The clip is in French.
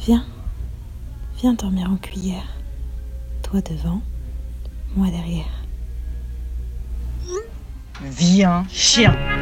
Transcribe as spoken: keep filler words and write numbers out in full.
Viens, viens dormir en cuillère. Toi devant, moi derrière. Viens, chien.